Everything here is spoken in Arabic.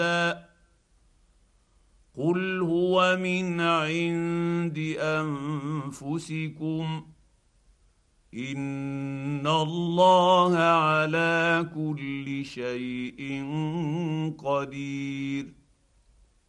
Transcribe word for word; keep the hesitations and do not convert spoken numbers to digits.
قل هو من عند انفسكم ان الله على كل شيء قدير.